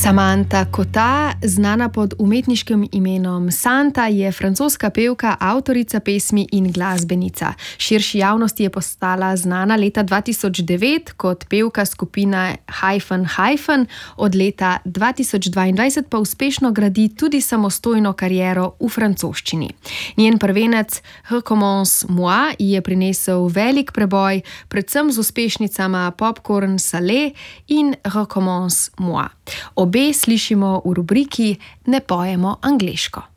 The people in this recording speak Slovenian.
Samantha Cotta, znana pod umetniškim imenom Santa, je francoska pevka, avtorica pesmi in glasbenica. Širši javnosti je postala znana leta 2009 kot pevka skupine Hyphen Hyphen, od leta 2022 pa uspešno gradi tudi samostojno kariero v francoščini. Njen prvenec Recommence Moi je prinesel velik preboj, predvsem z uspešnicama Popcorn Salé in Recommence Moi. Obe slišimo v rubriki Ne pojemo angleško.